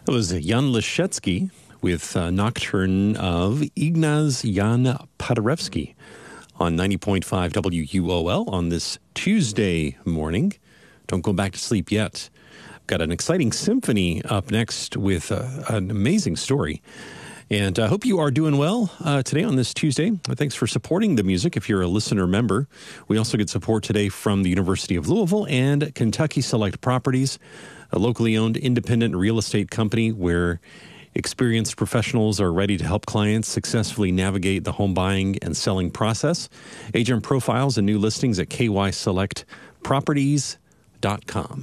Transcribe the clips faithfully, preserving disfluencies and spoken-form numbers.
That was Jan Leszecki with a Nocturne of Ignaz Jan Paderewski on ninety point five W U O L on this Tuesday morning. Don't go back to sleep yet. Got an exciting symphony up next with uh, an amazing story. And I hope you are doing well uh, today on this Tuesday. Thanks for supporting the music if you're a listener member. We also get support today from the University of Louisville and Kentucky Select Properties, a locally owned independent real estate company where experienced professionals are ready to help clients successfully navigate the home buying and selling process. Agent profiles and new listings at k y select properties dot com.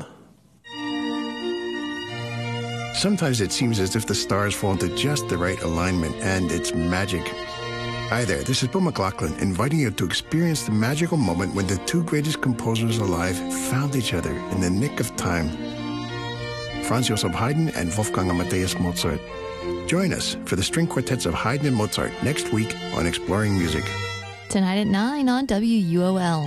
Sometimes it seems as if the stars fall into just the right alignment, and it's magic. Hi there, this is Bill McLaughlin, inviting you to experience the magical moment when the two greatest composers alive found each other in the nick of time. Franz Joseph Haydn and Wolfgang Amadeus Mozart. Join us for the string quartets of Haydn and Mozart next week on Exploring Music. Tonight at nine on W U O L.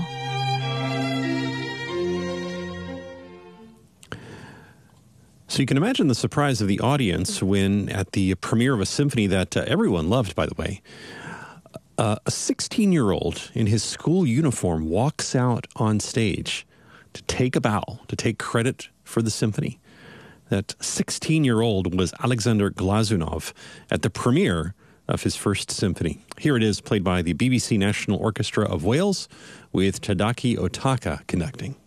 So you can imagine the surprise of the audience when, at the premiere of a symphony that uh, everyone loved, by the way, uh, a sixteen-year-old in his school uniform walks out on stage to take a bow, to take credit for the symphony. That sixteen-year-old was Alexander Glazunov at the premiere of his first symphony. Here it is, played by the B B C National Orchestra of Wales with Tadaki Otaka conducting.